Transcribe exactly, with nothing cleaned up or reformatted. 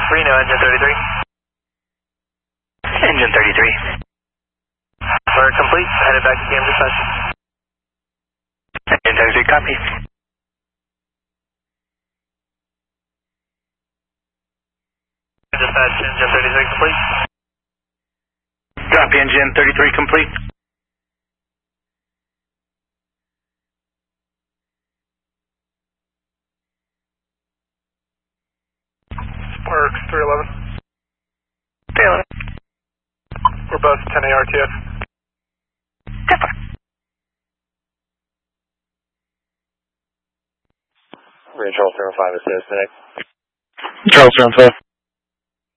Reno, engine thirty-three. Engine thirty-three. We're complete, headed back to Cam dispatch. Engine thirty-three, copy. Dispatch, engine thirty-three complete. Copy, engine thirty-three complete. Sparks, three eleven. three eleven. We're both ten A R T F. Kappa. Range Charles zero five is connect. Charles zero five.